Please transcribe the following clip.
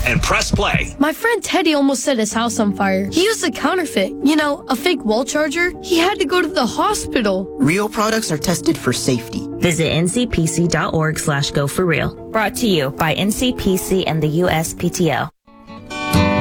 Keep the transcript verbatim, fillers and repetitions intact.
and press play. My friend Teddy almost set his house on fire. He used a counterfeit, you know, a fake wall charger. He had to go to the hospital. Real products are tested for safety. Visit ncpc.org slash go for real. Brought to you by N C P C and the U S P T O.